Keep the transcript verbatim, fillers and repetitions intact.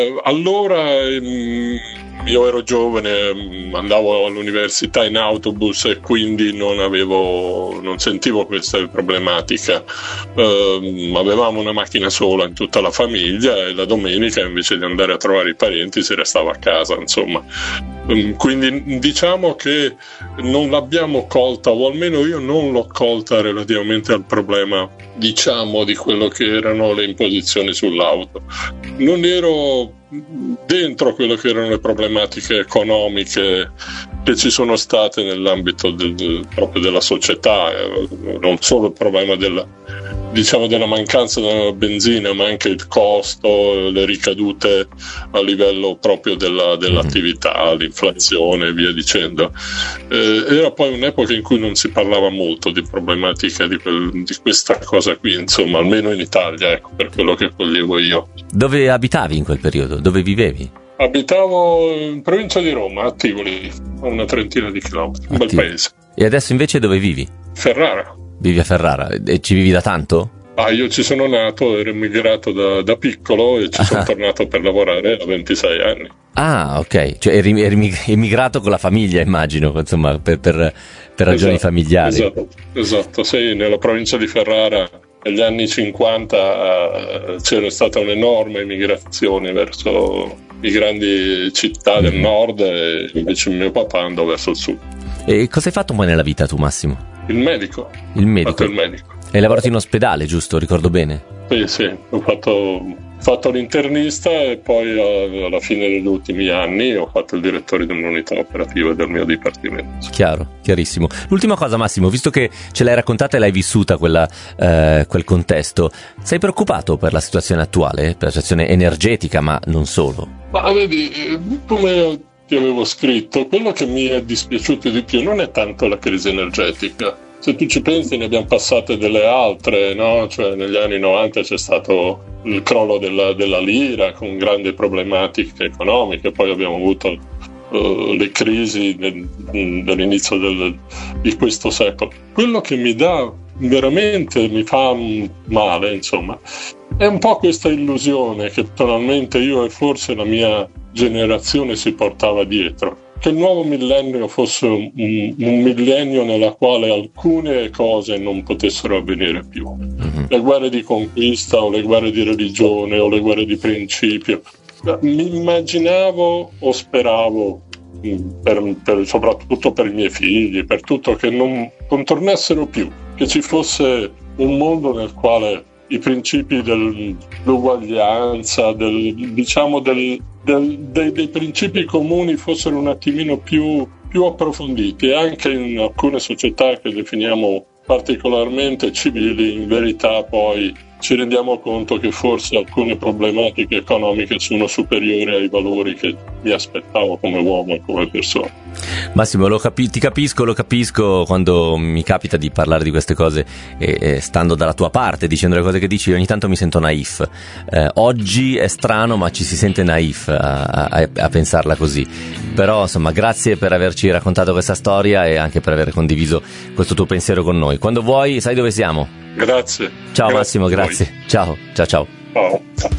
Allora ehm, io ero giovane, andavo all'università in autobus e quindi non avevo, non sentivo questa problematica. Eh, avevamo una macchina sola in tutta la famiglia e la domenica invece di andare a trovare i parenti si restava a casa, insomma. Quindi diciamo che non l'abbiamo colta, o almeno io non l'ho colta relativamente al problema, diciamo, di quello che erano le imposizioni sull'auto. Non ero dentro quello che erano le problematiche economiche che ci sono state nell'ambito del, del, proprio della società, non solo il problema della, diciamo, della mancanza della benzina, ma anche il costo, le ricadute a livello proprio della, dell'attività, l'inflazione e via dicendo. Eh, era poi un'epoca in cui non si parlava molto di problematica di, quel, di questa cosa qui, insomma, almeno in Italia, ecco, per quello che coglievo io. Dove abitavi in quel periodo? Dove vivevi? Abitavo in provincia di Roma, a Tivoli, a una trentina di chilometri, un bel paese. E adesso invece dove vivi? Ferrara. Vivi a Ferrara e ci vivi da tanto? Ah, io ci sono nato, ero immigrato da, da piccolo e ci ah. sono tornato per lavorare a ventisei anni. Ah, ok, cioè eri, eri immigrato con la famiglia, immagino, insomma, per, per, per ragioni esatto, familiari. Esatto, esatto, sì, nella provincia di Ferrara negli anni cinquanta c'era stata un'enorme immigrazione verso le grandi città del nord e invece mio papà andò verso il sud. E cosa hai fatto poi nella vita tu, Massimo? Il medico. Il medico? Ho fatto il medico. Hai lavorato in ospedale, giusto? Ricordo bene? Sì, sì, ho fatto, fatto l'internista e poi alla fine degli ultimi anni ho fatto il direttore di un'unità operativa del mio dipartimento. Chiaro, chiarissimo. L'ultima cosa, Massimo, visto che ce l'hai raccontata e l'hai vissuta quella, eh, quel contesto, sei preoccupato per la situazione attuale, per la situazione energetica, ma non solo? Ma vedi, come ti avevo scritto, quello che mi è dispiaciuto di più non è tanto la crisi energetica. Se tu ci pensi ne abbiamo passate delle altre, no? Cioè negli anni novanta c'è stato il crollo della, della lira con grandi problematiche economiche, poi abbiamo avuto uh, le crisi del, dell'inizio del, di questo secolo. Quello che mi dà veramente, mi fa male, insomma, è un po' questa illusione che personalmente io e forse la mia generazione si portava dietro, che il nuovo millennio fosse un, un millennio nella quale alcune cose non potessero avvenire più. Mm-hmm. Le guerre di conquista o le guerre di religione o le guerre di principio. Mi immaginavo o speravo, per, per, soprattutto per i miei figli, per tutto, che non, non tornassero più, che ci fosse un mondo nel quale i principi dell'uguaglianza, del, diciamo del, del, dei, dei principi comuni fossero un attimino più, più approfonditi, e anche in alcune società che definiamo particolarmente civili, in verità poi ci rendiamo conto che forse alcune problematiche economiche sono superiori ai valori che mi aspettavo come uomo e come persona. Massimo, lo capi- ti capisco, lo capisco quando mi capita di parlare di queste cose e, e stando dalla tua parte, dicendo le cose che dici, ogni tanto mi sento naif. Eh, oggi è strano, ma ci si sente naif a, a, a pensarla così. Però, insomma, grazie per averci raccontato questa storia e anche per aver condiviso questo tuo pensiero con noi. Quando vuoi, sai dove siamo? Grazie. Ciao grazie Massimo, grazie. Ciao, ciao, ciao. Ciao.